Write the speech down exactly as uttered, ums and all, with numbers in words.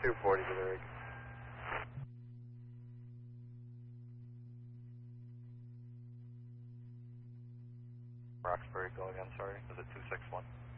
two forty to the rig. Roxbury, go again, sorry. Is it two six one?